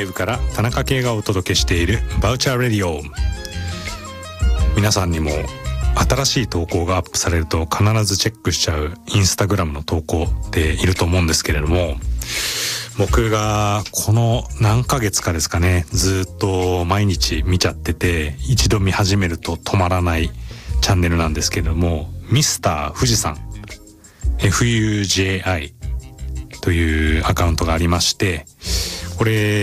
ウェーブから田中圭がお届けしているバウチャーレディオ。皆さんにも新しい投稿がアップされると必ずチェックしちゃうインスタグラムの投稿でいると思うんですけれども、僕がこの何ヶ月かですかね、ずっと毎日見ちゃってて、一度見始めると止まらないチャンネルなんですけれども、ミスター富士山 FUJI というアカウントがありまして、これ